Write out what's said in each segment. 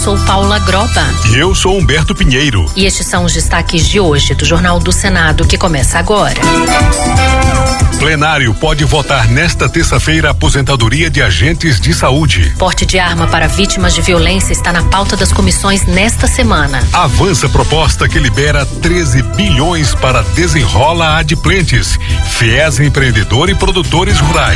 sou Paula Groba. E eu sou Humberto Pinheiro. E estes são os destaques de hoje do Jornal do Senado, que começa agora. Plenário pode votar nesta terça-feira a aposentadoria de agentes de saúde. Porte de arma para vítimas de violência está na pauta das comissões nesta semana. Avança proposta que libera 13 bilhões para Desenrola Adimplentes, FIES Empreendedor e Produtores Rurais.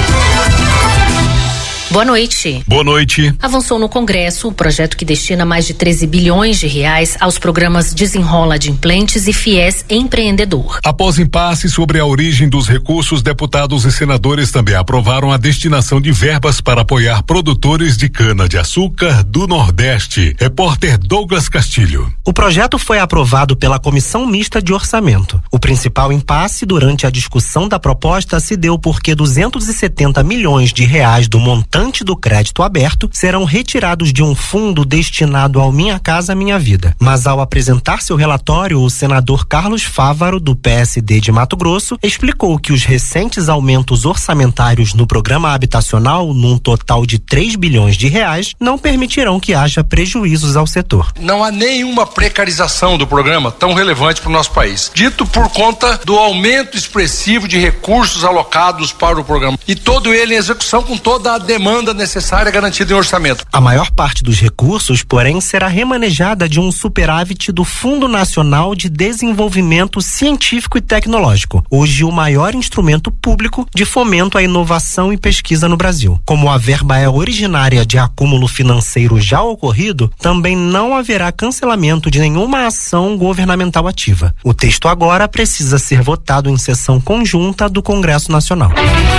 Boa noite. Boa noite. Avançou no Congresso o projeto que destina mais de 13 bilhões de reais aos programas Desenrola Adimplentes e FIES Empreendedor. Após impasse sobre a origem dos recursos, deputados e senadores também aprovaram a destinação de verbas para apoiar produtores de cana-de-açúcar do Nordeste. Repórter Douglas Castilho. O projeto foi aprovado pela Comissão Mista de Orçamento. O principal impasse durante a discussão da proposta se deu porque 270 milhões de reais do montante do crédito aberto serão retirados de um fundo destinado ao Minha Casa Minha Vida. Mas ao apresentar seu relatório, o senador Carlos Fávaro, do PSD de Mato Grosso, explicou que os recentes aumentos orçamentários no programa habitacional, num total de 3 bilhões de reais, não permitirão que haja prejuízos ao setor. Não há nenhuma precarização do programa tão relevante para o nosso país, dito por conta do aumento expressivo de recursos alocados para o programa e todo ele em execução com toda a demanda necessária garantida em orçamento. A maior parte dos recursos, porém, será remanejada de um superávit do Fundo Nacional de Desenvolvimento Científico e Tecnológico, hoje o maior instrumento público de fomento à inovação e pesquisa no Brasil. Como a verba é originária de acúmulo financeiro já ocorrido, também não haverá cancelamento de nenhuma ação governamental ativa. O texto agora precisa ser votado em sessão conjunta do Congresso Nacional.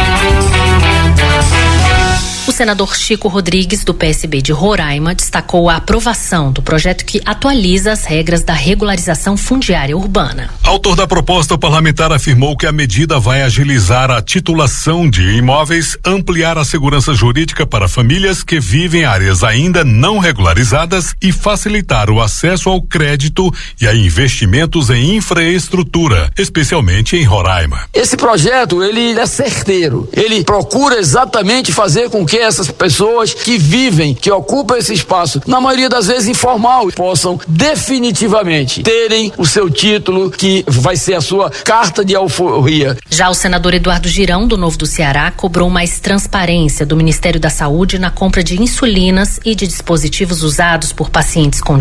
O senador Chico Rodrigues, do PSB de Roraima, destacou a aprovação do projeto que atualiza as regras da regularização fundiária urbana. Autor da proposta, o parlamentar afirmou que a medida vai agilizar a titulação de imóveis, ampliar a segurança jurídica para famílias que vivem em áreas ainda não regularizadas e facilitar o acesso ao crédito e a investimentos em infraestrutura, especialmente em Roraima. Esse projeto, ele é certeiro. Ele procura exatamente fazer com que essas pessoas que vivem, que ocupam esse espaço, na maioria das vezes informal, possam definitivamente terem o seu título, que vai ser a sua carta de alforria. Já o senador Eduardo Girão, do Novo do Ceará, cobrou mais transparência do Ministério da Saúde na compra de insulinas e de dispositivos usados por pacientes com